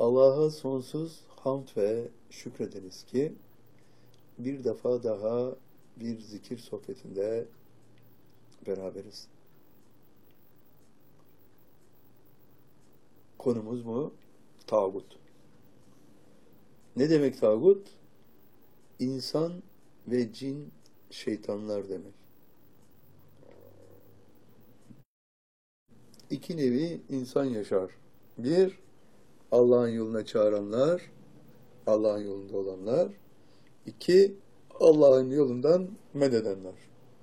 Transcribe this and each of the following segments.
Allah'a sonsuz hamd ve şükrederiz ki bir defa daha bir zikir sohbetinde beraberiz. Konumuz mu? Tağut. Ne demek tağut? İnsan ve cin, şeytanlar demek. İki nevi insan yaşar. Bir, Allah'ın yoluna çağıranlar, Allah'ın yolunda olanlar. İki, Allah'ın yolundan men edenler.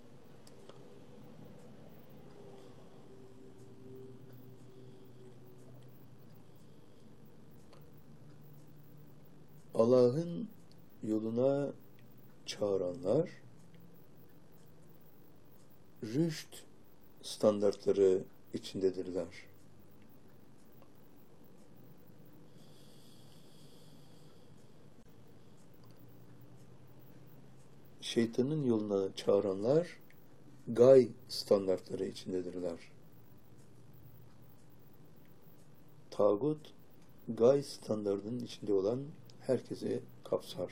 Allah'ın yoluna çağıranlar, rüşt standartları içindedirler. Şeytanın yoluna çağıranlar, gay standartları içindedirler. Tağut, gay standartının içinde olan herkesi kapsar.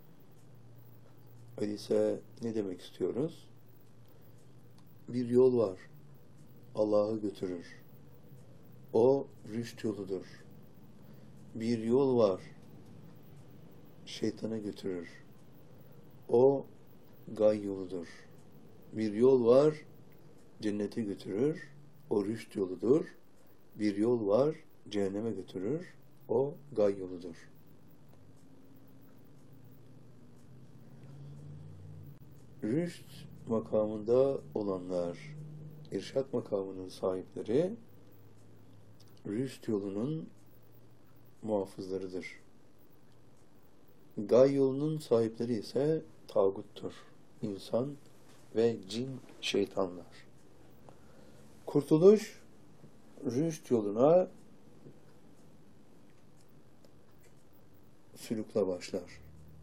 Öyleyse ne demek istiyoruz? Bir yol var, Allah'ı götürür. O rüşt yoludur. Bir yol var, şeytana götürür. O gay yoludur. Bir yol var, cennete götürür. O rüşt yoludur. Bir yol var, cehenneme götürür. O gay yoludur. Rüşt makamında olanlar, irşat makamının sahipleri, rüşt yolunun muhafızlarıdır. Gay yolunun sahipleri ise tağuttur. İnsan ve cin, şeytanlar. Kurtuluş, rüşt yoluna sülükle başlar.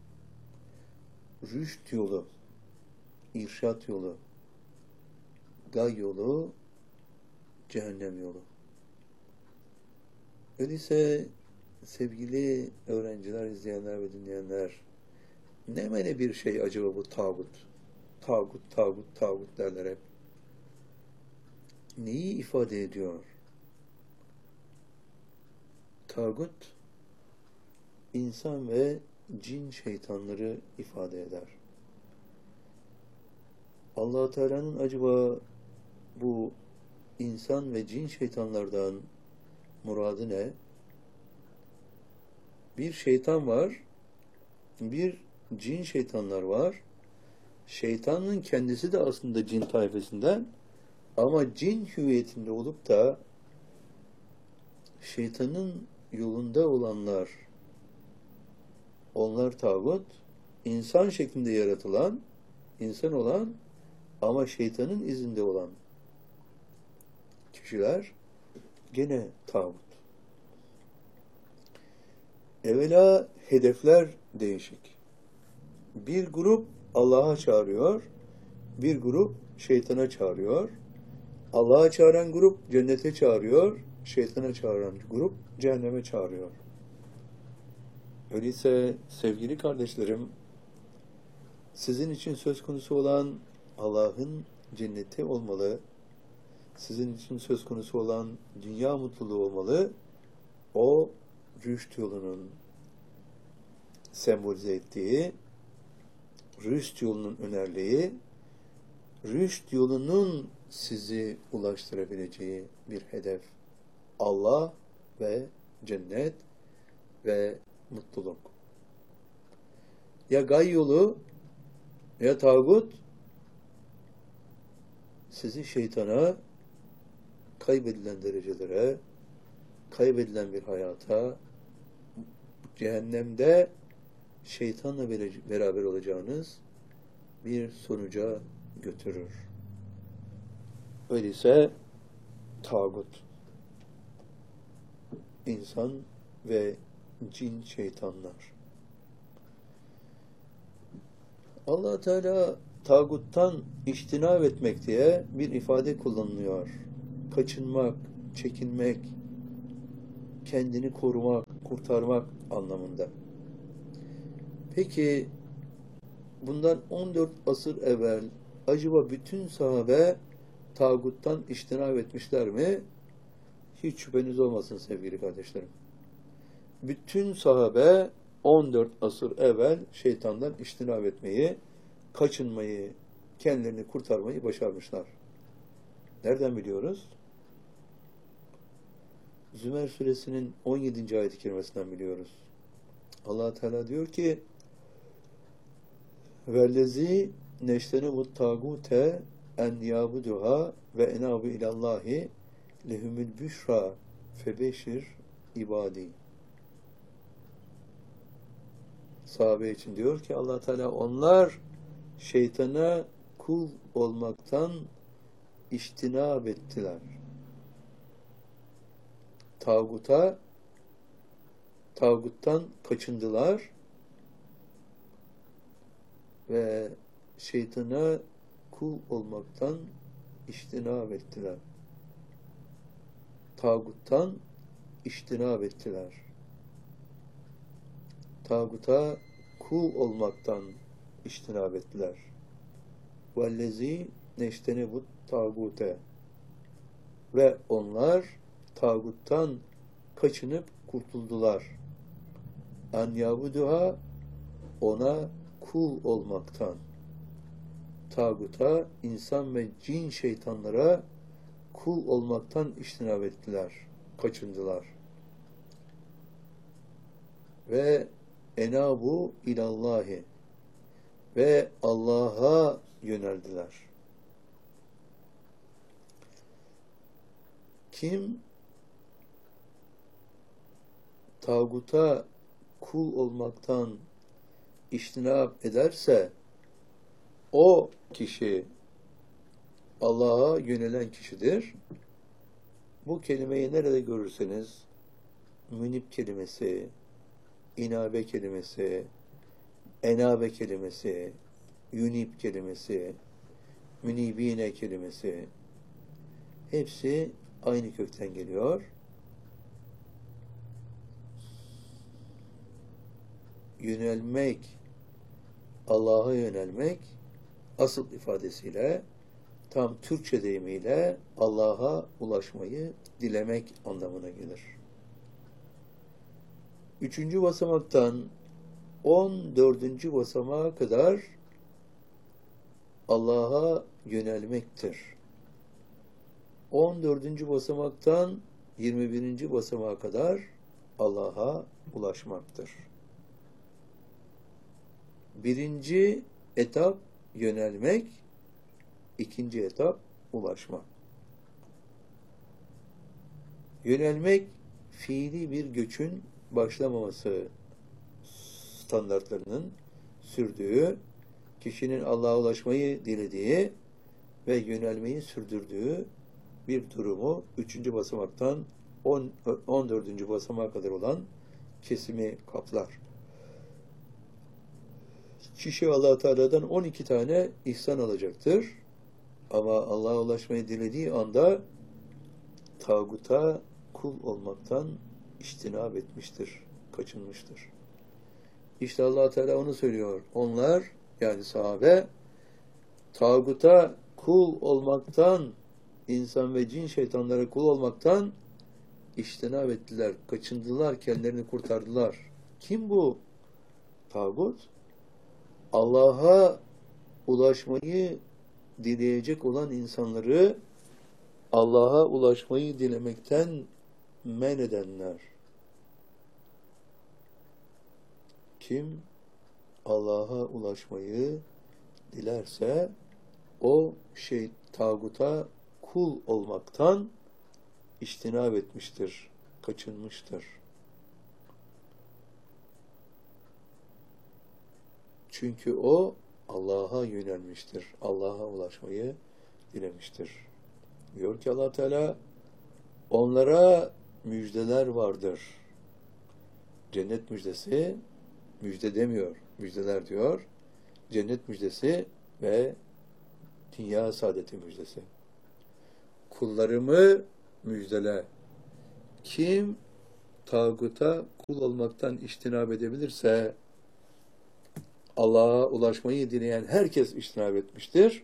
Rüşt yolu, irşat yolu, gay yolu, cehennem yolu. Öyleyse sevgili öğrenciler, izleyenler ve dinleyenler, ne mene bir şey acaba bu tağut? Tağut derler hep. Neyi ifade ediyor? Tağut, insan ve cin şeytanları ifade eder. Allah-u Teala'nın acaba bu insan ve cin şeytanlardan muradı ne? Bir şeytan var, bir cin şeytanlar var. Şeytanın kendisi de aslında cin tayfasından ama cin hüviyetinde olup da şeytanın yolunda olanlar, onlar tağut, insan şeklinde yaratılan, insan olan ama şeytanın izinde olan kişiler gene tağut. Evvela hedefler değişik. Bir grup Allah'a çağırıyor, bir grup şeytana çağırıyor. Allah'a çağıran grup cennete çağırıyor, şeytana çağıran grup cehenneme çağırıyor. Öyleyse sevgili kardeşlerim, sizin için söz konusu olan Allah'ın cenneti olmalı, sizin için söz konusu olan dünya mutluluğu olmalı, o rüşt yolunun sembolize ettiği, rüşt yolunun önerliği, rüşt yolunun sizi ulaştırabileceği bir hedef. Allah ve cennet ve mutluluk. Ya gay yolu ya tağut sizi şeytana, kaybedilen derecelere, kaybedilen bir hayata, cehennemde şeytanla beraber olacağınız bir sonuca götürür. Öyleyse tağut, insan ve cin şeytanlar. Allah Teala tağuttan içtinab etmek diye bir ifade kullanılıyor. Kaçınmak, çekinmek. kendini korumak, kurtarmak anlamında. Peki bundan 14 asır evvel acaba bütün sahabe tağuttan içtinab etmişler mi? Hiç şüpheniz olmasın sevgili kardeşlerim. Bütün sahabe 14 asır evvel şeytandan içtinab etmeyi, kaçınmayı, kendilerini kurtarmayı başarmışlar. Nereden biliyoruz? Zümer suresinin 17. ayet-i kerimesinden biliyoruz. Allah Teala diyor ki: "Vellezî neştenebut tâgûte en yâbuduhâ ve enâbu ilallâhi lehumul büşrâ febeşir ibâdî." Sahabe için diyor ki Allah Teala, onlar şeytana kul olmaktan içtinab ettiler. Tağuttan kaçındılar ve şeytana kul olmaktan içtinab ettiler. Tağuttan içtinab ettiler. Tağuta kul olmaktan içtinab ettiler. Vellezî neştenebut tağute, ve onlar tağuttan kaçınıp kurtuldular. En yabuduha, ona kul olmaktan. Tağuta, insan ve cin şeytanlara kul olmaktan içtinab ettiler, kaçındılar. Ve enabu ilallahi, ve Allah'a yöneldiler. Kim tağuta kul olmaktan içtinab ederse o kişi Allah'a yönelen kişidir. Bu kelimeyi nerede görürseniz, münib kelimesi, inabe kelimesi, enabe kelimesi, yunib kelimesi, münibine kelimesi, hepsi aynı kökten geliyor. Yönelmek, Allah'a yönelmek, asıl ifadesiyle, tam Türkçe deyimiyle Allah'a ulaşmayı dilemek anlamına gelir. 3. basamaktan 14. basamağa kadar Allah'a yönelmektir. 14. basamaktan 21. basamağa kadar Allah'a ulaşmaktır. 1. etap yönelmek, 2. etap ulaşmak. Yönelmek, fiili bir göçün başlamaması standartlarının sürdüğü, kişinin Allah'a ulaşmayı dilediği ve yönelmeyi sürdürdüğü bir durumu 3. basamaktan 14. basamağa kadar olan kesimi kaplar. Kişi Allah Teala'dan 12 tane ihsan alacaktır. Ama Allah'a ulaşmayı dilediği anda tağuta kul olmaktan içtinab etmiştir, kaçınmıştır. İşte Allah Teala onu söylüyor. Onlar, yani sahabe, tağuta kul olmaktan, insan ve cin şeytanlara kul olmaktan içtinab ettiler, kaçındılar, kendilerini kurtardılar. Kim bu tağut? Allah'a ulaşmayı dileyecek olan insanları Allah'a ulaşmayı dilemekten men edenler. Kim Allah'a ulaşmayı dilerse o tağuta kul olmaktan içtinab etmiştir, kaçınmıştır. Çünkü o Allah'a yönelmiştir. Allah'a ulaşmayı dilemiştir. Diyor ki Allah Teala, onlara müjdeler vardır. Cennet müjdesi, müjde demiyor, müjdeler diyor. Cennet müjdesi ve dünya saadeti müjdesi. Kullarımı müjdele. Kim tağuta kul olmaktan içtinab edebilirse, Allah'a ulaşmayı dileyen herkes içtinab etmiştir.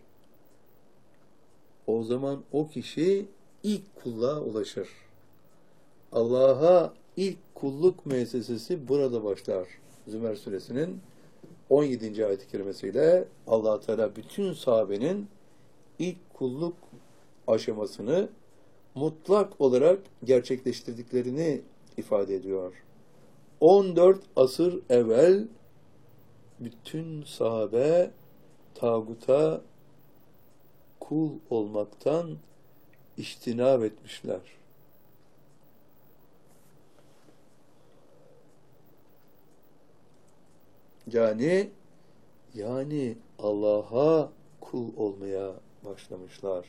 O zaman o kişi ilk kulluğa ulaşır. Allah'a ilk kulluk müessesesi burada başlar. Zümer suresinin 17. ayet-i kerimesiyle Allah Teala bütün sahabenin ilk kulluk aşamasını mutlak olarak gerçekleştirdiklerini ifade ediyor. 14 asır evvel bütün sahabe tağuta kul olmaktan içtinab etmişler. Yani Allah'a kul olmaya başlamışlar.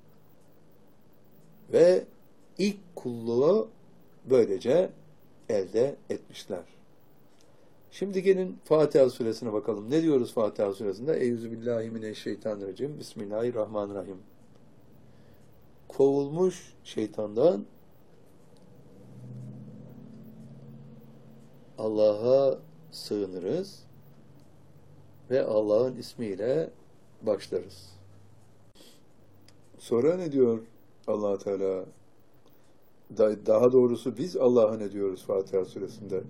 Ve ilk kulluğu böylece elde etmişler. Şimdi gelin Fatiha suresine bakalım. Ne diyoruz Fatiha suresinde? Euzubillahimineşşeytanirracim. Bismillahirrahmanirrahim. Kovulmuş şeytandan Allah'a sığınırız ve Allah'ın ismiyle başlarız. Sonra ne diyor Allah Teala? Daha doğrusu biz Allah'a ne diyoruz Fatiha suresinde?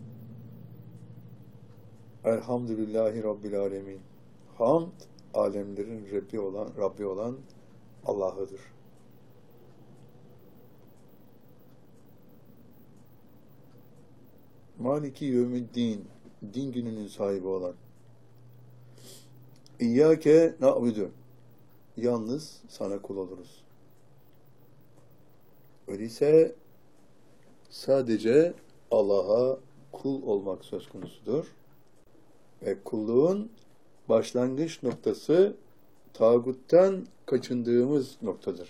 Elhamdülillahi Rabbil alemin. Hamd, alemlerin Rabbi olan Allah'ıdır. Maliki yevmiddin, din gününün sahibi olan. İyyâke na'budu. Yalnız sana kul oluruz. Öyleyse sadece Allah'a kul olmak söz konusudur. Ve kulluğun başlangıç noktası tağuttan kaçındığımız noktadır.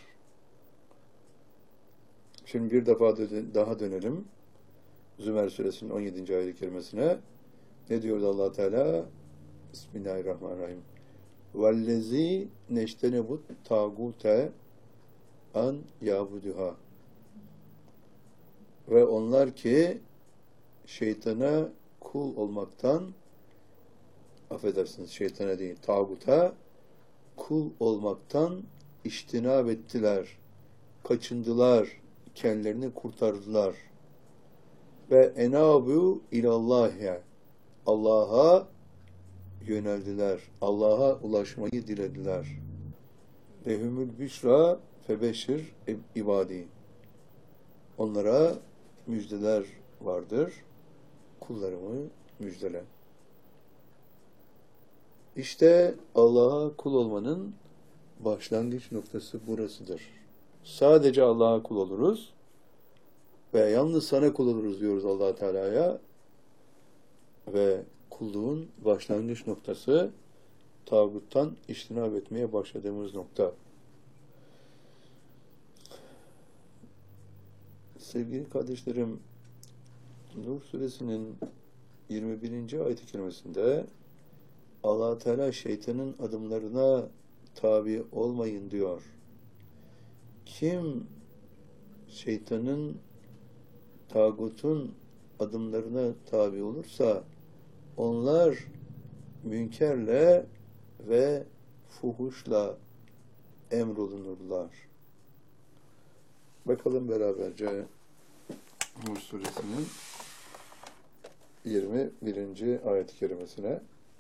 Şimdi bir defa daha dönelim. Zümer suresinin 17. ayet-i kerimesine. Ne diyor Allah Teala? Bismillahirrahmanirrahim. Vellezî neştenebut tağute an yabuduha. Ve onlar ki şeytana kul olmaktan, affedersiniz şeytana değil, tağuta kul olmaktan içtinab ettiler, kaçındılar, kendilerini kurtardılar. Ve enabu ilallâhe, Allah'a yöneldiler, Allah'a ulaşmayı dilediler. Lehumül büşra febeşir ibadi. Onlara müjdeler vardır, kullarımı müjdele. İşte Allah'a kul olmanın başlangıç noktası burasıdır. Sadece Allah'a kul oluruz ve yalnız sana kul oluruz diyoruz Allah Teala'ya ve kulluğun başlangıç noktası tağuttan içtinab etmeye başladığımız nokta. Sevgili kardeşlerim, Nur suresinin 21. ayet-i kerimesinde Allah Teala şeytanın adımlarına tabi olmayın diyor. Kim şeytanın, tağutun adımlarına tabi olursa onlar münkerle ve fuhuşla emrolunurlar. Bakalım beraberce Nur suresinin 21. ayet-i kerimesine.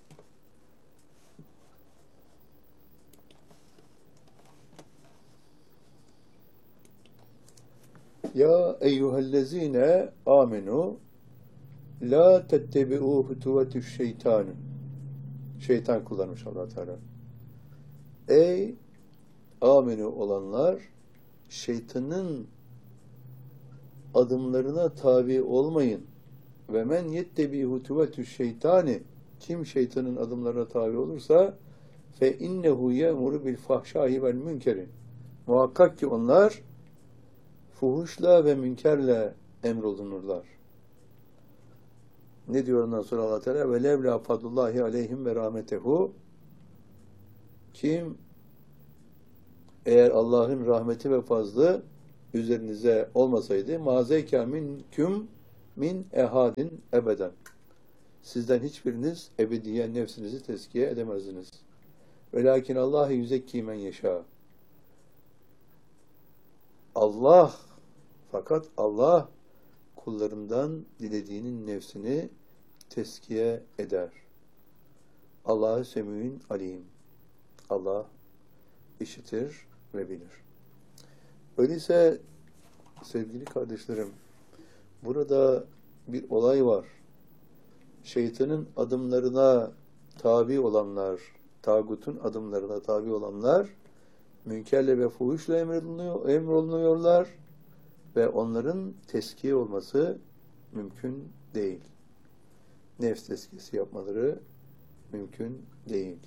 Ya eyyühellezine amenu la tettebi'u hutuvetüş şeytanı. Şeytan kullanmış Allah Teala. Ey amenu olanlar, şeytanın adımlarına tabi olmayın. Ve men yettebi hutuvetüş şeytani, kim şeytanın adımlarına tabi olursa fe innehu yemuru bil fahşai vel münkeri. Muhakkak ki onlar fuhuşla ve münkerle emrolunurlar. Ne diyor ondan sonra Allah Teala? Ve levla fadlullahi aleyhim ve rahmetehu. Kim eğer Allah'ın rahmeti ve fazlı üzerinize olmasaydı mazeyke minküm min ehadin ebeden. Sizden hiçbiriniz ebediyen nefsinizi tezkiye edemezdiniz. Velakin Allah yüzekki men yeşâ. Fakat Allah kullarından dilediğinin nefsini tezkiye eder. Allah-u Semî'ün alim. Allah işitir ve bilir. Öyleyse sevgili kardeşlerim, burada bir olay var. Şeytanın adımlarına tabi olanlar, tağutun adımlarına tabi olanlar, münkerle ve fuhuşla emrolunuyorlar ve onların teskiye olması mümkün değil. Nefs teskiyesi yapmaları mümkün değil.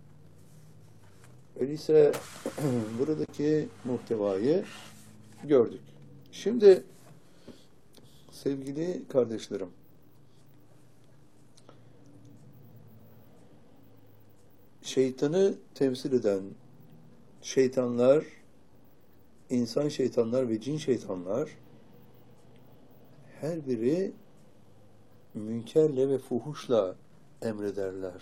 Öyleyse buradaki muhtevayı gördük. Şimdi sevgili kardeşlerim, şeytanı temsil eden şeytanlar, insan şeytanlar ve cin şeytanlar her biri münkerle ve fuhuşla emrederler.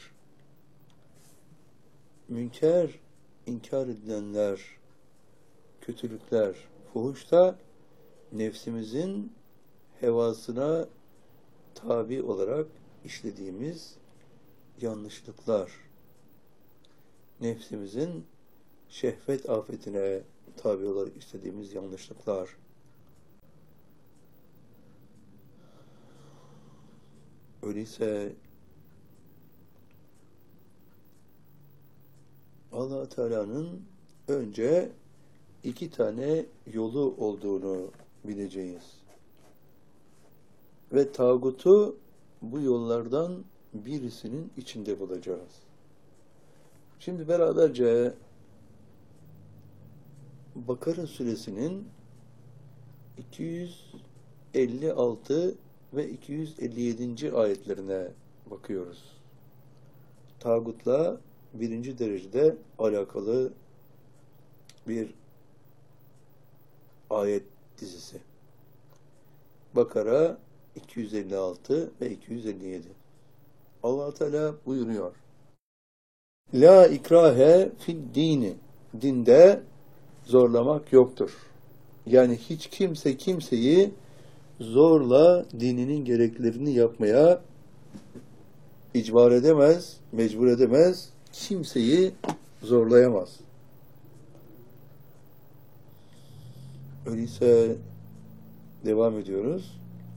Münker, inkar edilenler, kötülükler, fuhuş da nefsimizin hevasına tabi olarak işlediğimiz yanlışlıklar. Nefsimizin şehvet afetine tabi olarak işlediğimiz yanlışlıklar. Öyleyse Allah Teala'nın önce iki tane yolu olduğunu bileceğiz. Ve tağutu bu yollardan birisinin içinde bulacağız. Şimdi beraberce Bakara suresinin 256 ve 257. ayetlerine bakıyoruz. Tağutla birinci derecede alakalı bir ayet dizisi. Bakara 256 ve 257. Allah Teala buyuruyor. La ikrahe fid dini. Dinde zorlamak yoktur. Yani hiç kimse kimseyi zorla dininin gereklerini yapmaya icbar edemez, mecbur edemez, kimseyi zorlayamaz. Öyleyse devam ediyoruz.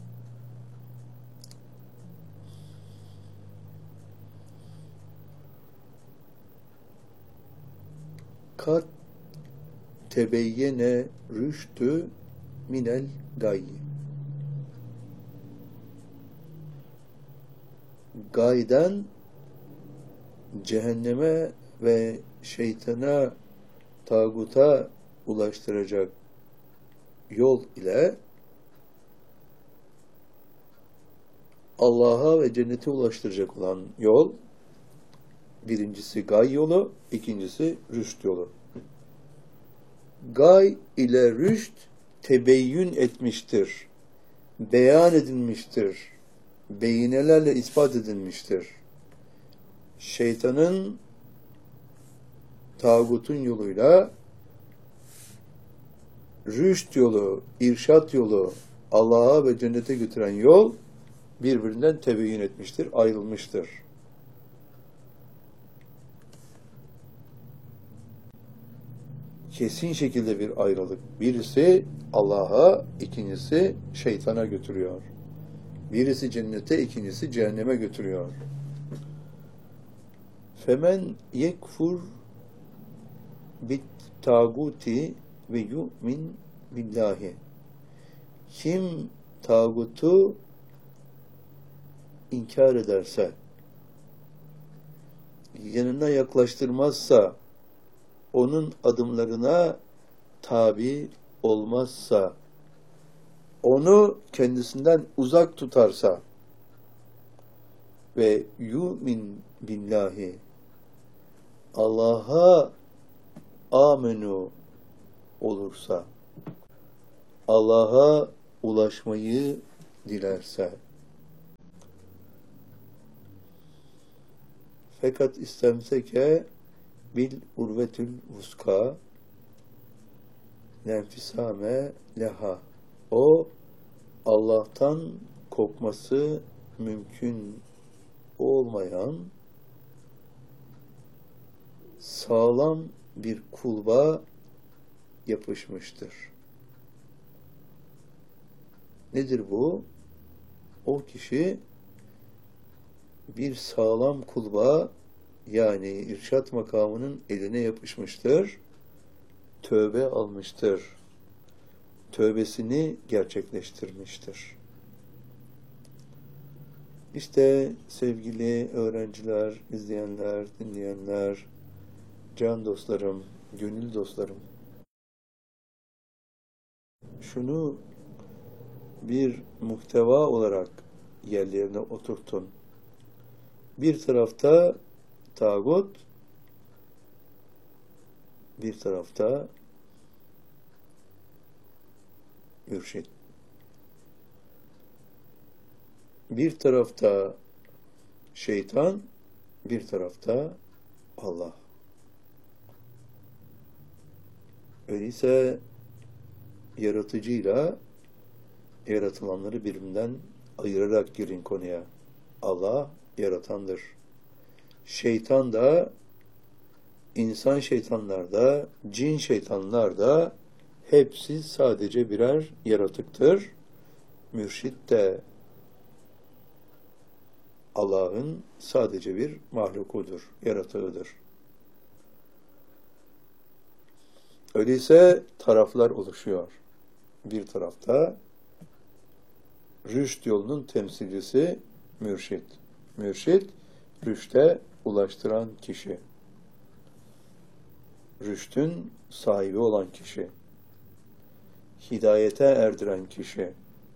Kat tebeyyene rüştü minel gayyi. Gayden cehenneme ve şeytana, tağuta ulaştıracak yol ile Allah'a ve cennete ulaştıracak olan yol, birincisi gay yolu, ikincisi rüşt yolu. Gay ile rüşt tebeyyün etmiştir, beyan edilmiştir, beyinelerle ispat edilmiştir. Şeytanın, tağutun yoluyla rüşt yolu, irşat yolu, Allah'a ve cennete götüren yol birbirinden tebeyyün etmiştir, ayrılmıştır. Kesin şekilde bir ayrılık. Birisi Allah'a, ikincisi şeytana götürüyor. Birisi cennete, ikincisi cehenneme götürüyor. Femen yekfur bit tağuti ve yu'min billahi. Kim tağutu inkar ederse, yanına yaklaştırmazsa, onun adımlarına tabi olmazsa, onu kendisinden uzak tutarsa ve yu'min billahi, Allah'a amenu olursa, Allah'a ulaşmayı dilerse. Fakat istemseke bil urvetül vuska lenfisame leha. O Allah'tan kopması mümkün olmayan sağlam bir kulba yapışmıştır. Nedir bu? O kişi bir sağlam kulba, yani irşat makamının eline yapışmıştır, tövbe almıştır, tövbesini gerçekleştirmiştir. İşte sevgili öğrenciler, izleyenler, dinleyenler, can dostlarım, gönül dostlarım, şunu bir muhteva olarak yerlerine oturtun. Bir tarafta tağut, bir tarafta mürşid. Bir tarafta şeytan, bir tarafta Allah. Öyleyse yaratıcıyla yaratılanları birbirinden ayırarak girin konuya. Allah yaratandır. Şeytan da, insan şeytanlar da, cin şeytanlar da hepsi sadece birer yaratıktır. Mürşid de Allah'ın sadece bir mahlukudur, yaratığıdır. Öyleyse taraflar oluşuyor. Bir tarafta rüşt yolunun temsilcisi mürşid. Mürşid, rüşte ulaştıran kişi. Rüştün sahibi olan kişi. Hidayete erdiren kişi.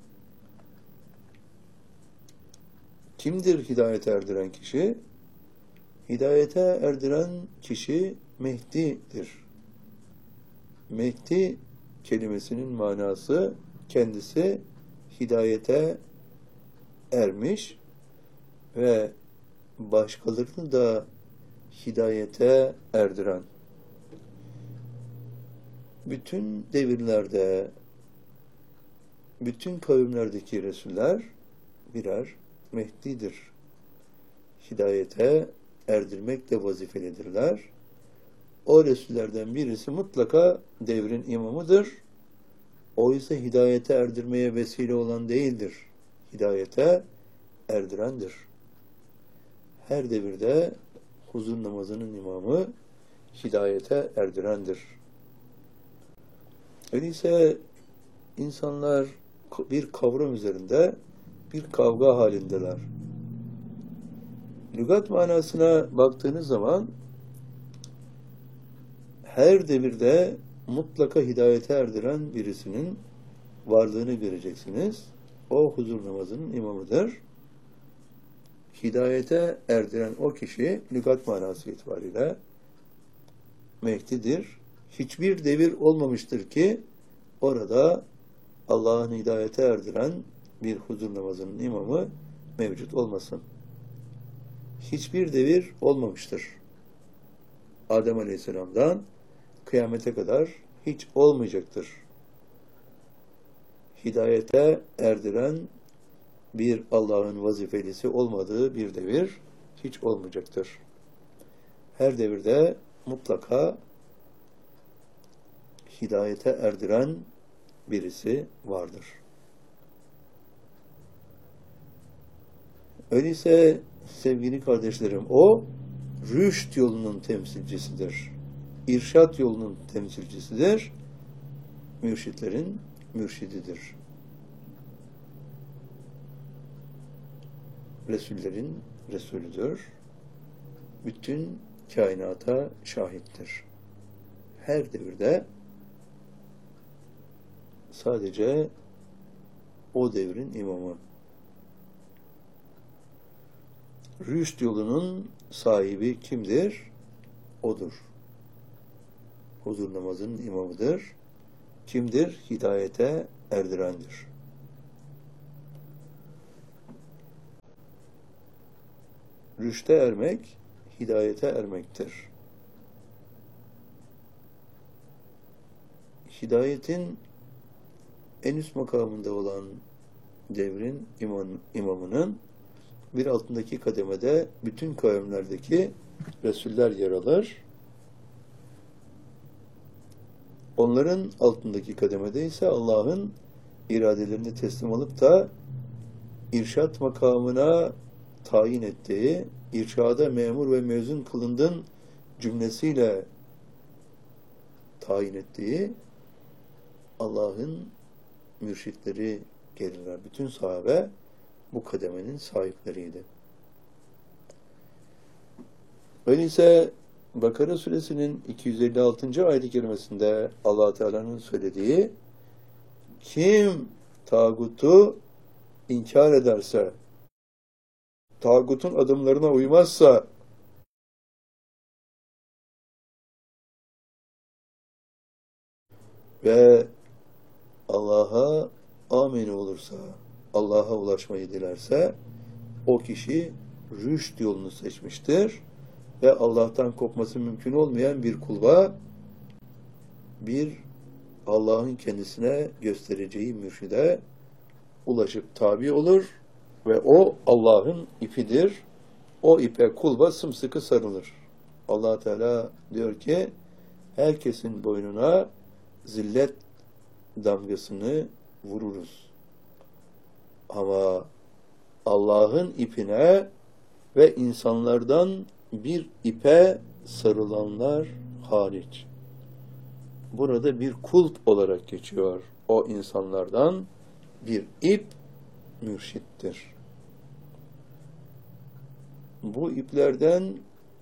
Kimdir hidayete erdiren kişi? Hidayete erdiren kişi Mehdi'dir. Mehdi kelimesinin manası kendisi hidayete ermiş ve başkalarını da hidayete erdiren. Bütün devirlerde, bütün kavimlerdeki Resuller birer Mehdi'dir. Hidayete erdirmekle vazifelidirler. O Resullerden birisi mutlaka devrin imamıdır. O ise hidayete erdirmeye vesile olan değildir. Hidayete erdirendir. Her devirde huzur namazının imamı hidayete erdirendir. Öyleyse insanlar bir kavram üzerinde bir kavga halindeler. Lügat manasına baktığınız zaman her devirde mutlaka hidayete erdiren birisinin varlığını göreceksiniz. O huzur namazının imamıdır. Hidayete erdiren o kişi lügat manası itibariyle Mehdi'dir. Hiçbir devir olmamıştır ki orada Allah'ın hidayete erdiren bir huzur namazının imamı mevcut olmasın. Hiçbir devir olmamıştır. Adem Aleyhisselam'dan kıyamete kadar hiç olmayacaktır. Hidayete erdiren bir Allah'ın vazifelisi olmadığı bir devir hiç olmayacaktır. Her devirde mutlaka hidayete erdiren birisi vardır. Öyleyse sevgili kardeşlerim, o rüşt yolunun temsilcisidir. İrşat yolunun temsilcisidir. Mürşitlerin mürşididir. Resullerin Resulüdür. Bütün kainata şahittir. Her devirde sadece o devrin imamı. Rüşt yolunun sahibi kimdir? Odur. Huzur namazının imamıdır. Kimdir? Hidayete erdirendir. rüşte ermek, hidayete ermektir. Hidayetin en üst makamında olan devrin imamının bir altındaki kademede bütün kavimlerdeki Resuller yer alır. Onların altındaki kademede ise Allah'ın iradelerini teslim alıp da irşat makamına tayin ettiği, irşada memur ve mezun kılındın cümlesiyle tayin ettiği Allah'ın mürşitleri gelirler. Bütün sahabe bu kademenin sahipleriydi. Öyleyse Bakara suresinin 256. ayet-i kerimesinde Allah Teala'nın söylediği, kim tağutu inkar ederse, tağutun adımlarına uymazsa, ve Allah'a amin olursa, Allah'a ulaşmayı dilerse, o kişi rüşt yolunu seçmiştir ve Allah'tan kopması mümkün olmayan bir kulba, bir Allah'ın kendisine göstereceği mürşide ulaşıp tabi olur ve o Allah'ın ipidir. O ipe kulba sımsıkı sarılır. Allah Teala diyor ki, herkesin boynuna zillet damgasını vururuz. Ama Allah'ın ipine ve insanlardan bir ipe sarılanlar hariç. Burada bir kulp olarak geçiyor. O insanlardan bir ip mürşittir. Bu iplerden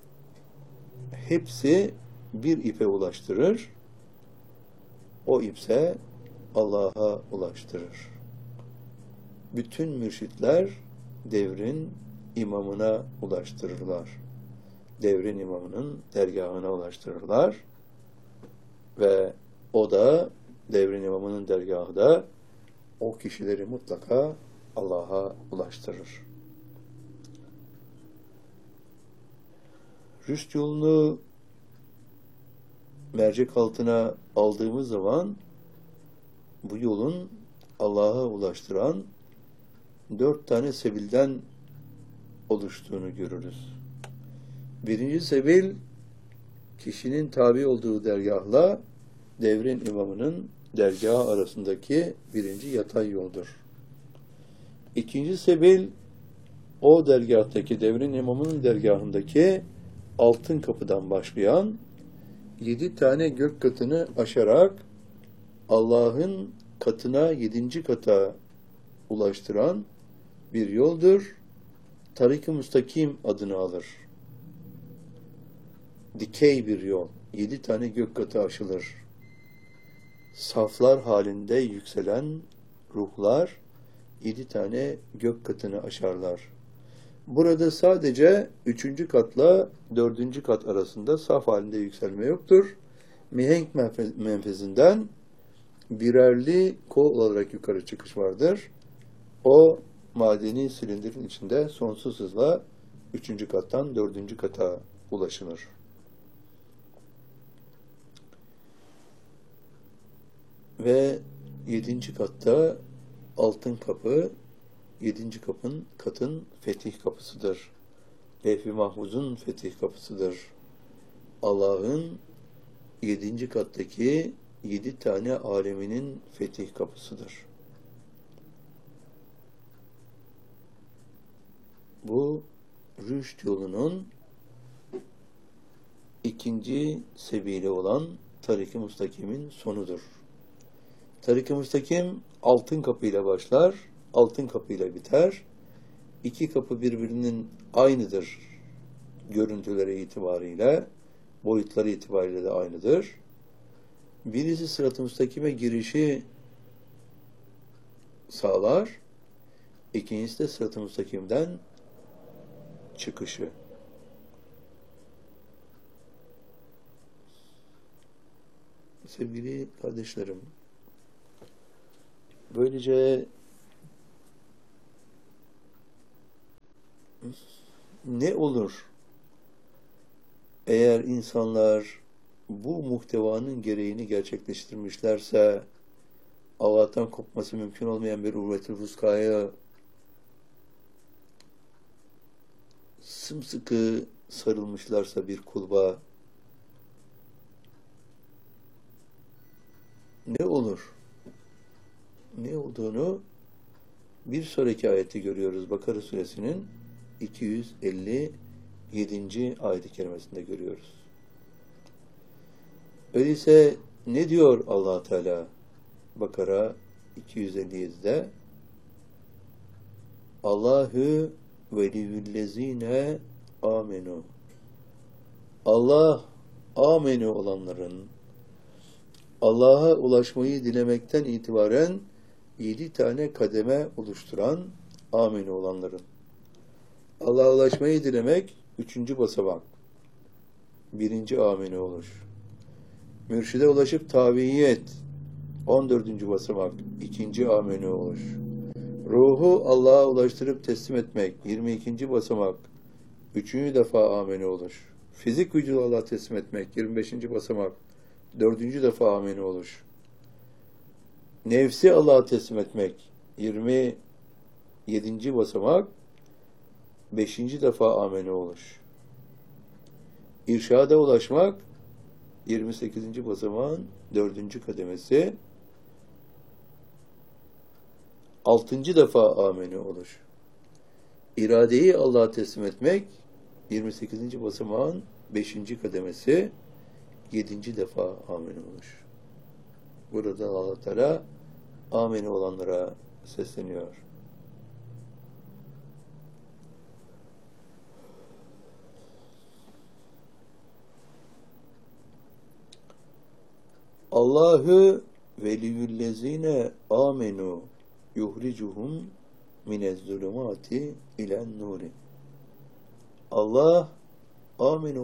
hepsi bir ipe ulaştırır. O ipse Allah'a ulaştırır. Bütün mürşitler devrin imamına ulaştırırlar. Devrin imamının dergahına ulaştırırlar. Ve o da, devrin imamının dergahı da o kişileri mutlaka Allah'a ulaştırır. Rüşt yolunu mercek altına aldığımız zaman bu yolun Allah'a ulaştıran 4 tane sebilden oluştuğunu görürüz. Birinci sebil, kişinin tabi olduğu dergahla devrin imamının dergahı arasındaki birinci yatay yoldur. İkinci sebil, o dergahtaki, devrin imamının dergahındaki altın kapıdan başlayan 7 tane gök katını aşarak Allah'ın katına 7. kata ulaştıran bir yoldur. Tarik-i Müstakim adını alır. Dikey bir yol. 7 tane gök katı aşılır. Saflar halinde yükselen ruhlar 7 tane gök katını aşarlar. Burada sadece 3. katla 4. kat arasında saf halinde yükselme yoktur. Mihenk menfezinden birerli kol olarak yukarı çıkış vardır. O madeni silindirin içinde sonsuz hızla 3. kattan 4. kata ulaşılır. Ve 7. katta altın kapı, 7. katın fetih kapısıdır. Levh-i Mahfuz'un fetih kapısıdır. Allah'ın 7. kattaki 7 tane aleminin fetih kapısıdır. Bu rüşt yolunun ikinci sebili olan Tarik-i Müstakim'in sonudur. Tarik-i Müstakim altın kapıyla başlar, altın kapıyla biter. 2 kapı birbirinin aynıdır. Görüntüleri itibariyle, boyutları itibariyle de aynıdır. Birisi Sırat-ı Müstakim'e girişi sağlar, ikincisi de Sırat-ı Müstakim'den çıkışı. Sevgili kardeşlerim, böylece Ne olur eğer insanlar bu muhtevanın gereğini gerçekleştirmişlerse, Allah'tan kopması mümkün olmayan bir urvetül vuskaya sımsıkı sarılmışlarsa bir kulba, ne olur? Ne olduğunu bir sonraki ayette görüyoruz. Bakara suresinin 257. ayet-i kerimesinde görüyoruz. Öyleyse ne diyor Allah Teala? Bakara 257'de Allahu veliyyüllezine amenu. Allah amenu olanların, Allah'a ulaşmayı dilemekten itibaren 7 tane kademe oluşturan amenu olanların. Allah'a ulaşmayı dilemek 3. basamak. 1. amenu oluş. Mürşide ulaşıp tabiiyet 14. basamak. 2. amenu oluş. Ruhu Allah'a ulaştırıp teslim etmek 22. basamak. 3. defa amenu oluş. Fizik vücudu Allah'a teslim etmek 25. basamak. 4. defa amenu oluş. Nefsi Allah'a teslim etmek 27. basamak. 5. defa amenu oluş. İrşada ulaşmak 28. basamağın 4. kademesi. 6. defa amenu oluş. İradeyi Allah'a teslim etmek 28. basamağın 5. kademesi. 7. defa amenu oluş. Burada Allah Teala amenu olanlara sesleniyor. Allahu veliyyüllezine amenu yuhricuhum minezzulumati ilen nuri. Allah amenu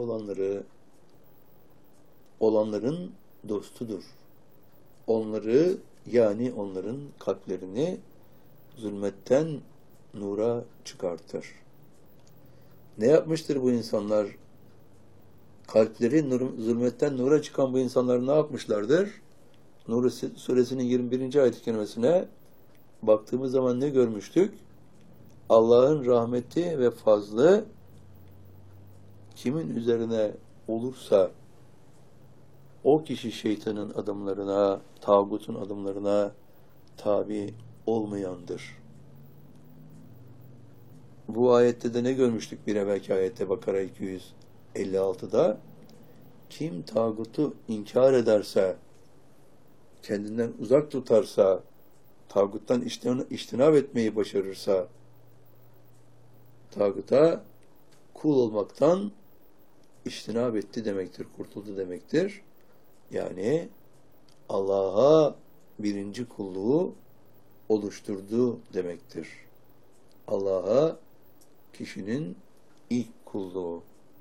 olanların dostudur. Onları, yani onların kalplerini zulmetten nura çıkartır. Ne yapmıştır bu insanlar? Kalpleri zulmetten nura çıkan bu insanlar ne yapmışlardır? Nur suresinin 21. ayet-i kerimesine baktığımız zaman ne görmüştük? Allah'ın rahmeti ve fazlı kimin üzerine olursa o kişi şeytanın adımlarına, tağutun adımlarına tabi olmayandır. Bu ayette de ne görmüştük bir evvelki ayette Bakara 256'da? Kim tağutu inkar ederse, kendinden uzak tutarsa, tağuttan iştinab etmeyi başarırsa, tağuta kul olmaktan iştinab etti demektir, kurtuldu demektir. Yani Allah'a birinci kulluğu oluşturdu demektir. Allah'a kişinin ilk kulluğu.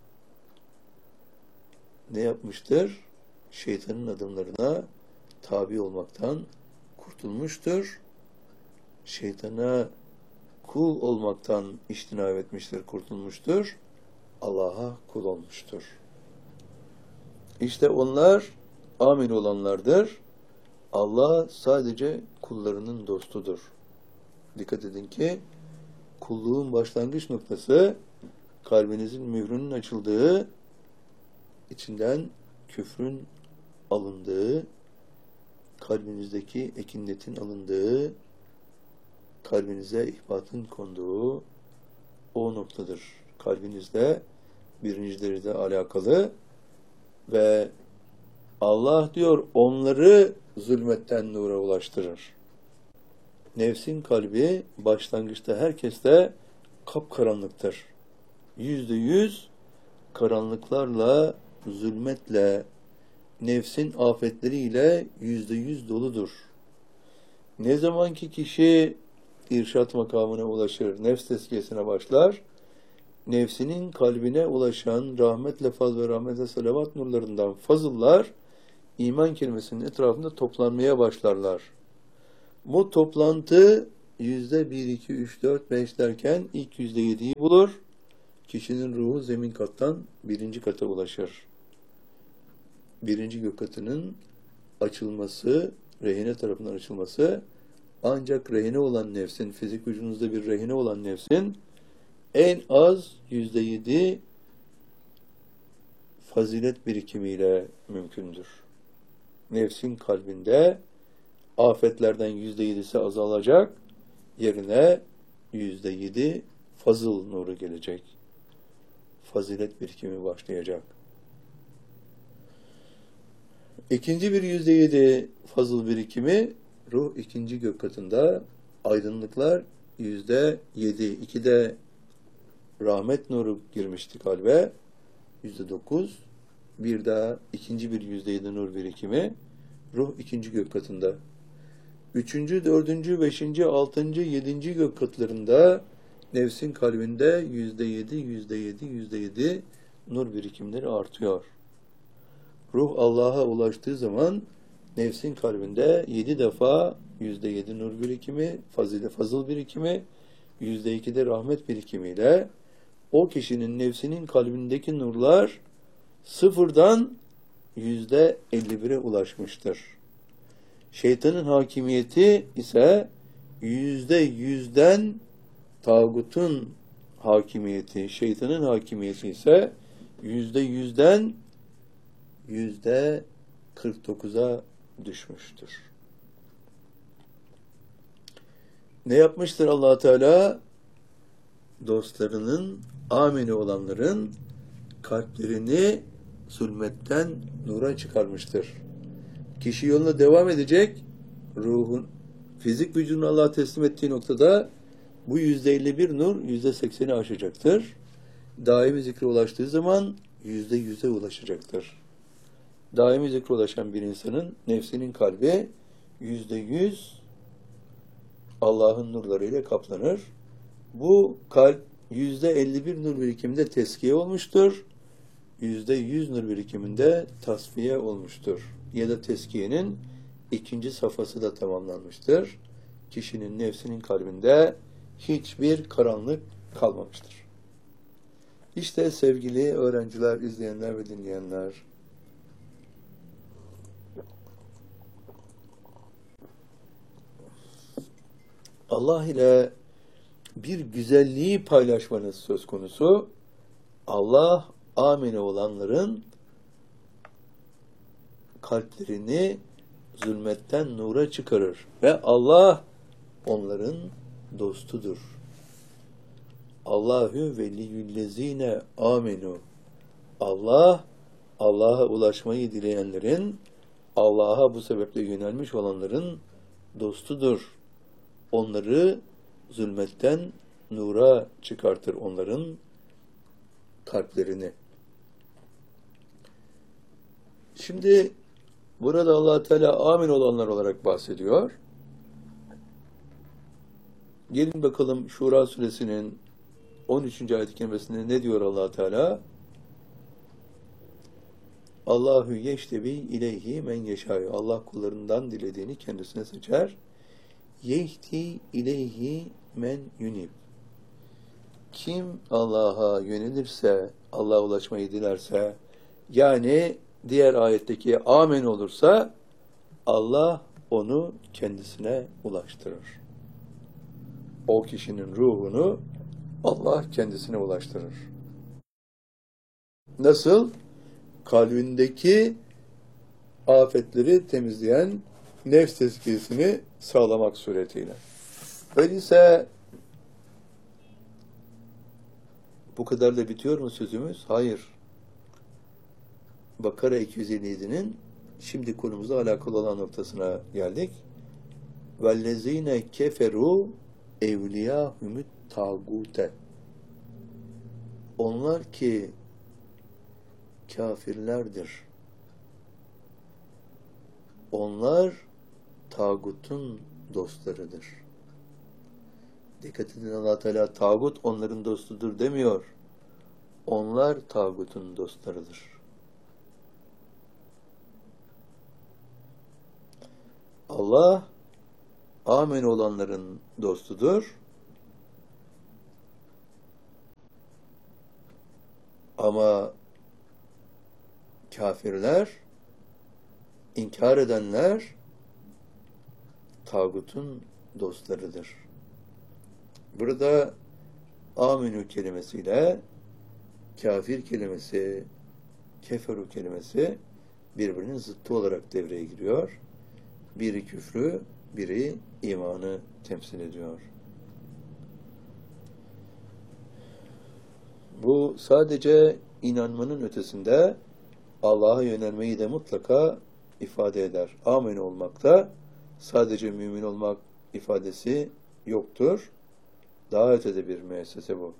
Ne yapmıştır? Şeytanın adımlarına tabi olmaktan kurtulmuştur. Şeytana kul olmaktan iştinab etmiştir, kurtulmuştur. Allah'a kul olmuştur. İşte onlar amin olanlardır. Allah sadece kullarının dostudur. Dikkat edin ki kulluğun başlangıç noktası kalbinizin mührünün açıldığı, içinden küfrün alındığı, kalbinizdeki ekinletin alındığı, kalbinize ihbatın konduğu o noktadır. Kalbinizde birinci alakalı ve Allah diyor onları zulmetten nura ulaştırır. Nefsin kalbi başlangıçta herkeste kapkaranlıktır. %100 karanlıklarla, zulmetle, nefsin afetleriyle %100 doludur. Ne zaman ki kişi irşat makamına ulaşır, nefs tezkiyesine başlar, nefsinin kalbine ulaşan rahmetle faz ve rahmetle salavat nurlarından fazıllar, iman kelimesinin etrafında toplanmaya başlarlar. Bu toplantı %1, 2, 3, 4, 5 derken ilk %7'yi bulur. kişinin ruhu zemin kattan birinci kata ulaşır. Birinci gök katının açılması, rehine tarafından açılması, ancak rehine olan nefsin, fizik vücudunuzda bir rehine olan nefsin en az %7 fazilet birikimiyle mümkündür. Nefsin kalbinde afetlerden %7'si azalacak, yerine %7 fazıl nuru gelecek. Fazilet birikimi başlayacak. İkinci bir %7 fazıl birikimi, ruh ikinci gök katında, aydınlıklar %7. İkide rahmet nuru girmişti kalbe, %9. Bir daha ikinci bir %7 nur birikimi, ruh ikinci gök katında. Üçüncü, dördüncü, beşinci, altıncı, yedinci gök katlarında nefsin kalbinde %7, %7, %7 nur birikimleri artıyor. Ruh Allah'a ulaştığı zaman nefsin kalbinde 7 defa %7 nur birikimi, fazıl birikimi, %2 de rahmet birikimiyle o kişinin nefsinin kalbindeki nurlar sıfırdan %51'e ulaşmıştır. Şeytanın hakimiyeti ise %100'den tağutun hakimiyeti, şeytanın hakimiyeti ise %100'den %49'a düşmüştür. Ne yapmıştır Allah Teala? Dostlarının, amini olanların kalplerini zulmetten nura çıkarmıştır. Kişi yoluna devam edecek, ruhun, fizik vücudunu Allah'a teslim ettiği noktada bu %51 nur %80'i aşacaktır. Daimi zikre ulaştığı zaman %100'e ulaşacaktır. Daimi zikre ulaşan bir insanın nefsinin kalbi %100 Allah'ın nurlarıyla kaplanır. Bu kalp %51 nur birikiminde teskiye olmuştur. %100 nur birikiminde tasfiye olmuştur. Ya da teskiyenin ikinci safhası da tamamlanmıştır. Kişinin nefsinin kalbinde hiçbir karanlık kalmamıştır. İşte sevgili öğrenciler, izleyenler ve dinleyenler, Allah ile bir güzelliği paylaşmanız söz konusu. Allah amine olanların kalplerini zulmetten nura çıkarır ve Allah onların dostudur. Allahu veliyyüllezine amenu. Allah, Allah'a ulaşmayı dileyenlerin, Allah'a bu sebeple yönelmiş olanların dostudur. Onları zulmetten nura çıkartır, onların kalplerini. Şimdi burada Allah Teala amin olanlar olarak bahsediyor. Gelin bakalım Şura suresinin 13. ayet-i kerimesinde ne diyor Allah Teala? Allahu yeştebi ileyhi men yeşâ'yu. Allah kullarından dilediğini kendisine seçer. Yehdi ileyhi men yunib. Kim Allah'a yönelirse, Allah'a ulaşmayı dilerse, yani diğer ayetteki amen olursa, Allah onu kendisine ulaştırır. O kişinin ruhunu Allah kendisine ulaştırır. Nasıl? Kalbindeki afetleri temizleyen nefs tezkiyesini sağlamak suretiyle. Öyleyse bu kadar da bitiyor mu sözümüz? Hayır. Bakara 257'nin şimdi konumuzla alakalı olan noktasına geldik. وَالَّذ۪ينَ كَفَرُوا اَوْلِيَاهُمُ tağute. Onlar ki kafirlerdir. Onlar tağutun dostlarıdır. Dikkat edin, Allah Teala tağut onların dostudur demiyor. Onlar tağutun dostlarıdır. Allah amin olanların dostudur. Ama kafirler, inkar edenler tağutun dostlarıdır. Burada amenü kelimesiyle kafir kelimesi, keferu kelimesi birbirinin zıttı olarak devreye giriyor. Biri küfrü, biri imanı temsil ediyor. Bu sadece inanmanın ötesinde Allah'a yönelmeyi de mutlaka ifade eder. Amin olmakta sadece mümin olmak ifadesi yoktur. Daha ötede bir müessese bu.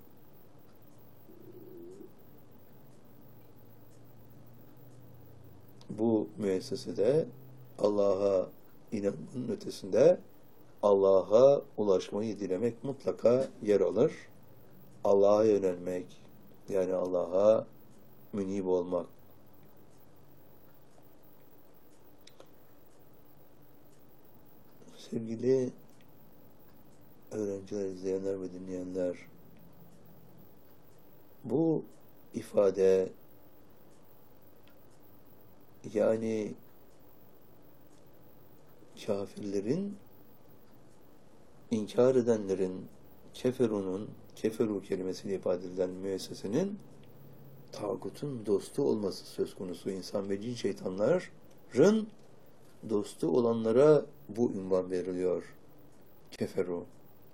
Bu müessesede Allah'a inanmanın ötesinde Allah'a ulaşmayı dilemek mutlaka yer alır. Allah'a yönelmek, yani Allah'a münib olmak. Sevgili öğrenciler, izleyenler ve dinleyenler, bu ifade, yani kafirlerin, inkar edenlerin, keferu kelimesiyle ifade edilen müessesenin tağutun dostu olması söz konusu. İnsan ve cin şeytanların dostu olanlara bu ünvan veriliyor. Keferu.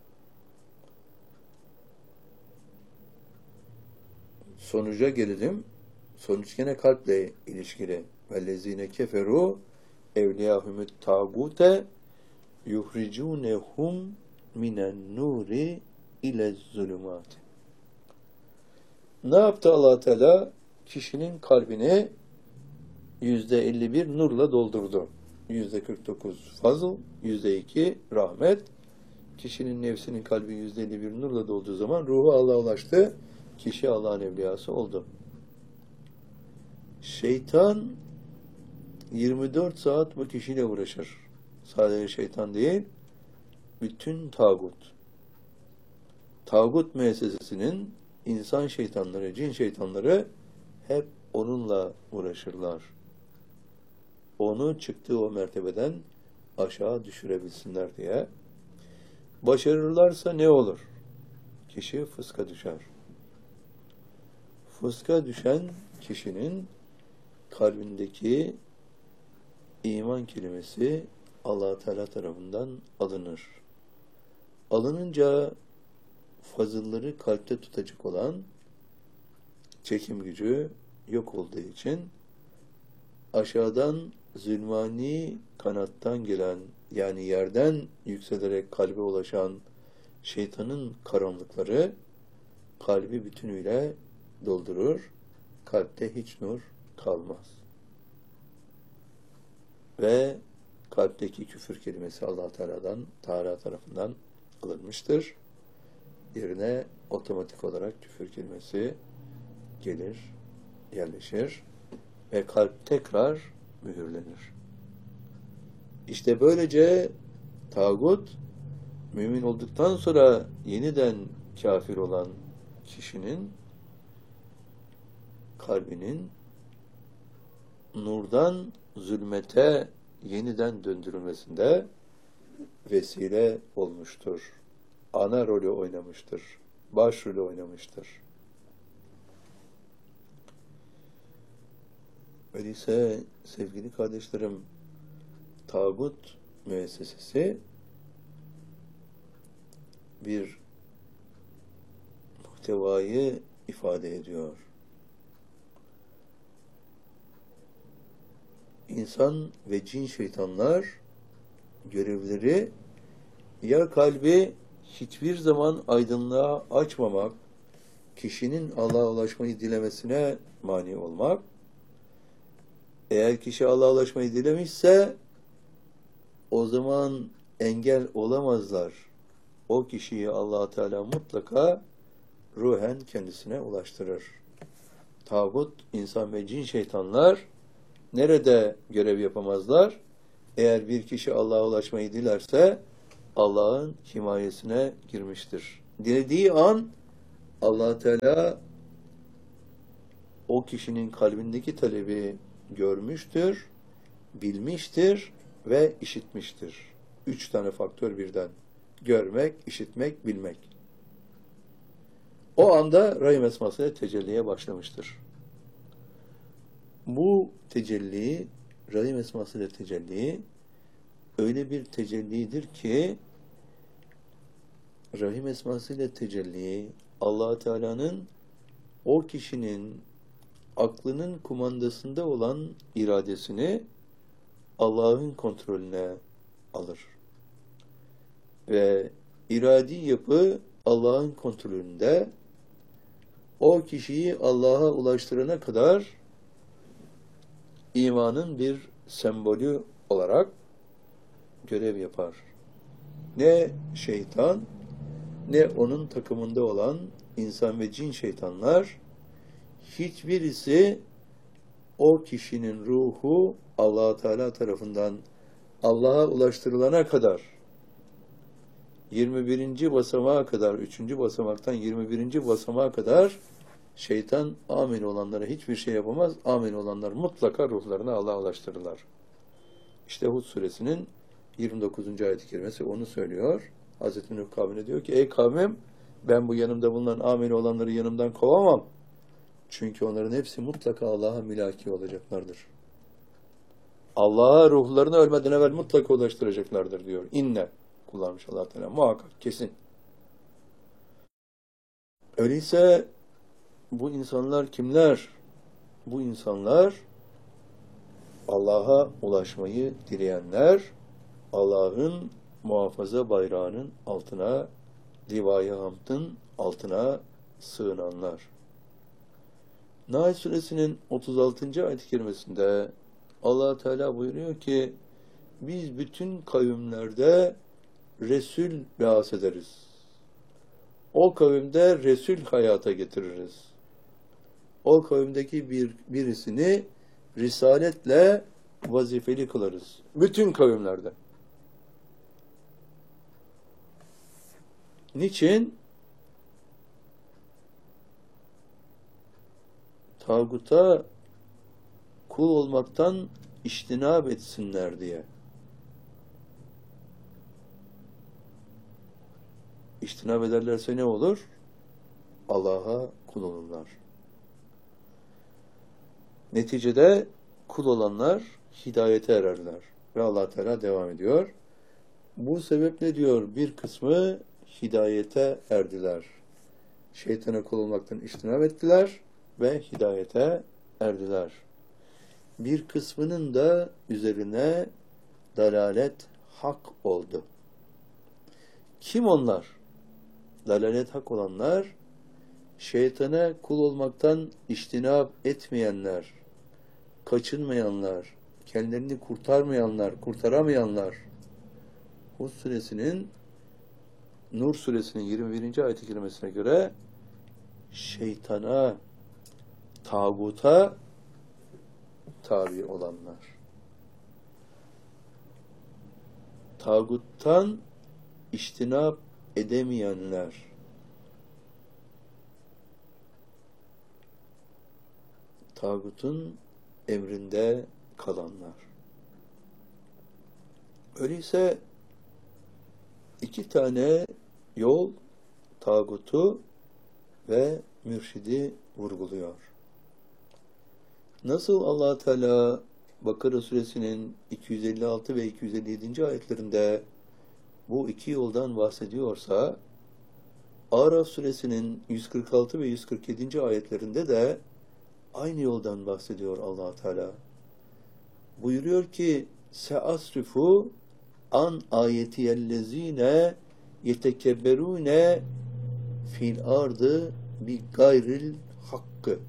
Sonuca gelelim. Sonuç gene kalple ilişkili. وَالَّذ۪ينَ كَفَرُوا اَوْلِيَاهُمُ التَّاغُوتَ يُخْرِجُونَهُمْ مِنَ النُّورِ اِلَى الظُّلُمَاتِ. Ne yaptı Allah Teala? Kişinin kalbini %51 nurla doldurdu. %49 fazıl, %2 rahmet. Kişinin nefsinin kalbi %51 nurla dolduğu zaman ruhu Allah'a ulaştı. Kişi Allah'ın evliyası oldu. Şeytan 24 saat bu kişiyle uğraşır. Sadece şeytan değil, bütün tağut. Tağut müessesesinin insan şeytanları, cin şeytanları hep onunla uğraşırlar. Onu çıktığı o mertebeden aşağı düşürebilsinler diye. Başarırlarsa ne olur? Kişi fıska düşer. Fıska düşen kişinin kalbindeki iman kelimesi Allah Teala tarafından alınır. Alınınca fazılları kalpte tutacak olan çekim gücü yok olduğu için aşağıdan zulmani kanattan gelen, yani yerden yükselerek kalbe ulaşan şeytanın karanlıkları kalbi bütünüyle doldurur. Kalpte hiç nur kalmaz. Ve kalpteki küfür kelimesi Allah Teala tarafından alınmıştır. Yerine otomatik olarak küfür kelimesi gelir, yerleşir ve kalp tekrar mühürlenir. İşte böylece tağut, mümin olduktan sonra yeniden kafir olan kişinin kalbinin nurdan zulmete yeniden döndürülmesinde vesile olmuştur. Ana rolü oynamıştır. Başrolü oynamıştır. Öyleyse sevgili kardeşlerim, tağut müessesesi bir muhtevayı ifade ediyor. İnsan ve cin şeytanlar görevleri ya kalbi hiçbir zaman aydınlığa açmamak, kişinin Allah'a ulaşmayı dilemesine mani olmak. Eğer kişi Allah'a ulaşmayı dilemişse o zaman engel olamazlar. O kişiyi Allah Teala mutlaka ruhen kendisine ulaştırır. Tağut, insan ve cin şeytanlar nerede görev yapamazlar? Eğer bir kişi Allah'a ulaşmayı dilerse Allah'ın himayesine girmiştir. Dilediği an Allah Teala o kişinin kalbindeki talebi görmüştür, bilmiştir ve işitmiştir. 3 tane faktör birden. Görmek, işitmek, bilmek. O anda Rahim esmasıyla tecelliye başlamıştır. Bu tecelli, Rahim esmasıyla tecelli öyle bir tecellidir ki Rahim esmasıyla tecelli Allah Teala'nın o kişinin aklının kumandasında olan iradesini Allah'ın kontrolüne alır. Ve iradi yapı Allah'ın kontrolünde o kişiyi Allah'a ulaştırana kadar imanın bir sembolü olarak görev yapar. Ne şeytan, ne onun takımında olan insan ve cin şeytanlar, hiçbirisi o kişinin ruhu Allah Teala tarafından Allah'a ulaştırılana kadar 21. basamağa kadar, 3. basamaktan 21. basamağa kadar şeytan amin olanlara hiçbir şey yapamaz. Amin olanlar mutlaka ruhlarını Allah'a ulaştırırlar. İşte Hud suresinin 29. ayet-i kerimesi onu söylüyor. Hazreti Nuh kavmine diyor ki, ey kavmim, ben bu yanımda bulunan amin olanları yanımdan kovamam. Çünkü onların hepsi mutlaka Allah'a mülaki olacaklardır. Allah'a ruhlarını ölmeden evvel mutlaka ulaştıracaklardır diyor. İnne kullanmış Allah Teala. Muhakkak, kesin. Öyleyse bu insanlar kimler? Bu insanlar Allah'a ulaşmayı dileyenler, Allah'ın muhafaza bayrağının altına, Liva-i Hamd'ın altına sığınanlar. Nahl suresinin 36. ayet-i kerimesinde Allah Teala buyuruyor ki, biz bütün kavimlerde Resul beas ederiz. O kavimde Resul hayata getiririz. O kavimdeki birisini risaletle vazifeli kılarız. Bütün kavimlerde. Niçin? Tağuta kul olmaktan içtinab etsinler diye. İçtinab ederlerse ne olur? Allah'a kul olurlar. Neticede kul olanlar hidayete ererler. Ve Allah Teala devam ediyor. Bu sebeple diyor bir kısmı hidayete erdiler. Şeytana kul olmaktan içtinab ettiler ve hidayete erdiler. Bir kısmının da üzerine dalalet hak oldu. Kim onlar? Dalalet hak olanlar, şeytana kul olmaktan içtinab etmeyenler, kaçınmayanlar, kendilerini kurtaramayanlar. Hud suresinin, Nur suresinin 21. ayet-i kerimesine göre şeytana, tağuta tabi olanlar. Tağuttan içtinab edemeyenler. Tağutun emrinde kalanlar. Öyleyse iki tane yol tağutu ve mürşidi vurguluyor. Nasıl Allah Teala Bakara suresinin 256 ve 257. ayetlerinde bu iki yoldan bahsediyorsa, Araf suresinin 146 ve 147. ayetlerinde de aynı yoldan bahsediyor Allah Teala. Buyuruyor ki, seasrifu an ayetiyellezine yetekebberune fil ardı bi gayril hakkı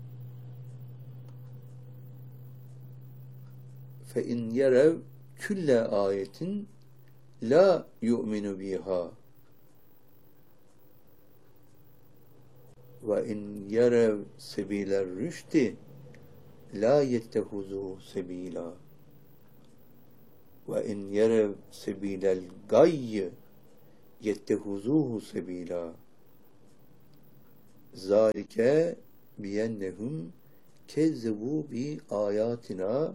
fe in yerev külle ayetin la yu'minu biha ve in yerev sebiler rüşti la yettehuzu sebila ve in yerev sebilel gayy yettehuzuhu sebila zalike biyennehum kezzebu bi ayatina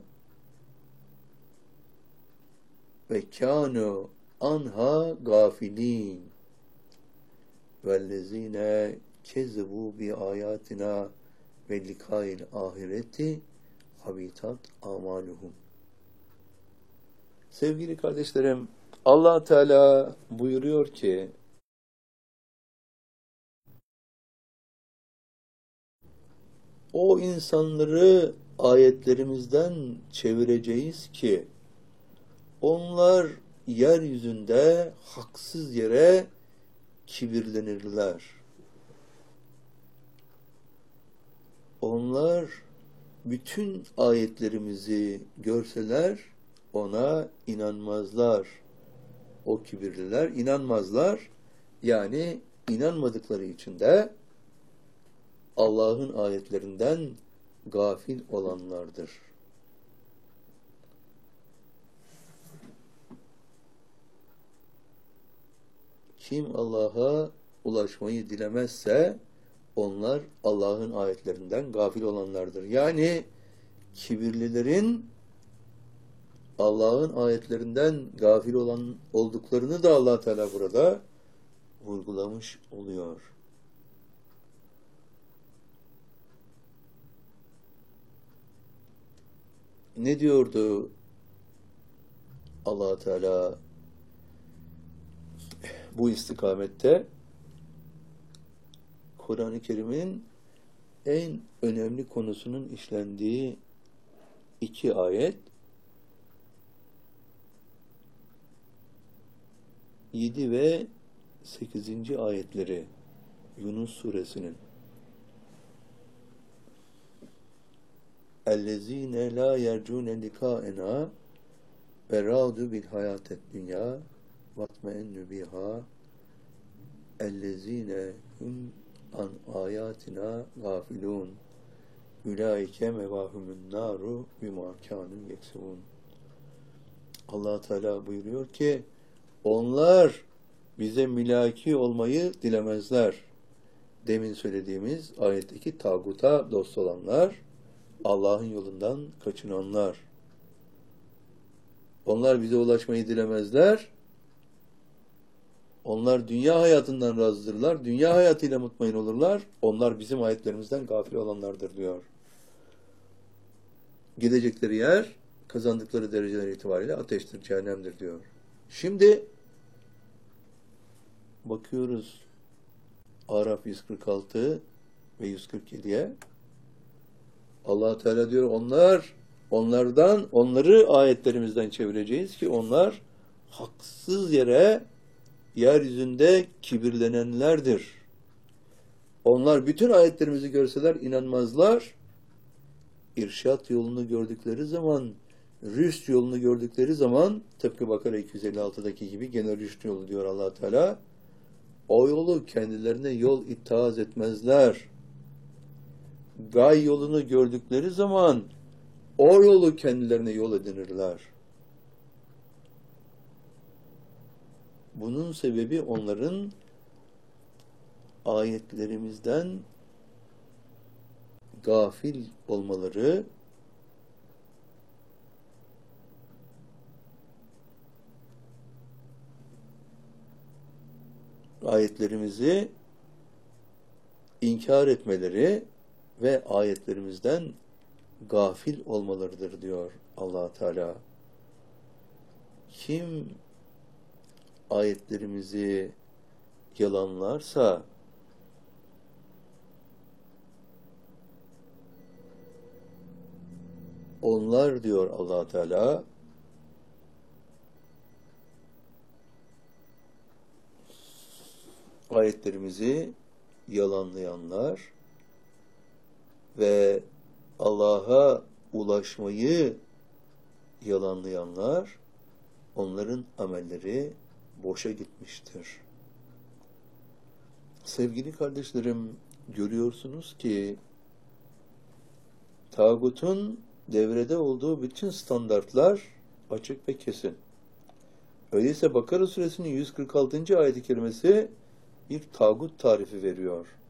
ve kânû anha gafilin vellezîne kezzebu bi ayatina ve likâil ahireti habitat amaluhum. Sevgili kardeşlerim, Allah Teala buyuruyor ki o insanları ayetlerimizden çevireceğiz ki onlar yeryüzünde haksız yere kibirlenirler. Onlar bütün ayetlerimizi görseler ona inanmazlar. O kibirliler inanmazlar. Yani inanmadıkları için de Allah'ın ayetlerinden gafil olanlardır. Kim Allah'a ulaşmayı dilemezse onlar Allah'ın ayetlerinden gafil olanlardır. Yani kibirlilerin Allah'ın ayetlerinden gafil olduklarını da Allah Teala burada vurgulamış oluyor. Ne diyordu Allah Teala bu istikamette? Kur'an-ı Kerim'in en önemli konusunun işlendiği 2 ayet 7 ve 8. ayetleri Yunus suresinin اَلَّذ۪ينَ لَا يَرْجُونَ لِقَاءَنَا وَرَاضُوا بِالْحَيَاةِ الدُّنْيَا وَاطْمَئَنُّوا بِهَا اَلَّذ۪ينَ هُمْ عَنْ آيَاتِنَا غَافِلُونَ اُولَٰئِكَ مَوَاهُمُ النَّارُ بِمَا كَانُوا يَكْسِبُونَ. Allah Teala buyuruyor ki onlar bize mülaki olmayı dilemezler. Demin söylediğimiz ayetteki tağuta dost olanlar, Allah'ın yolundan kaçınanlar. Onlar bize ulaşmayı dilemezler. Onlar dünya hayatından razıdırlar. Dünya hayatıyla mutmain olurlar. Onlar bizim ayetlerimizden gafil olanlardır diyor. Gidecekleri yer, kazandıkları dereceler itibariyle ateştir, cehennemdir diyor. Şimdi bakıyoruz Araf 146 ve 147'ye. Allah Teala diyor onları ayetlerimizden çevireceğiz ki onlar haksız yere yeryüzünde kibirlenenlerdir. Onlar bütün ayetlerimizi görseler inanmazlar. İrşat yolunu gördükleri zaman, rüşt yolunu gördükleri zaman tıpkı Bakara 256'daki gibi gene rüşt yolu diyor Allah Teala. O yolu kendilerine yol ittihaz etmezler. Gay yolunu gördükleri zaman o yolu kendilerine yol edinirler. Bunun sebebi onların ayetlerimizden gafil olmaları, ayetlerimizi inkar etmeleri ve ayetlerimizden gafil olmalarıdır diyor Allah Teala. Kim ayetlerimizi yalanlarsa onlar diyor Allah Teala ayetlerimizi yalanlayanlar ve Allah'a ulaşmayı yalanlayanlar, onların amelleri boşa gitmiştir. Sevgili kardeşlerim, görüyorsunuz ki tağutun devrede olduğu bütün standartlar açık ve kesin. Öyleyse Bakara suresinin 146. ayet-i kerimesi bir tağut tarifi veriyor.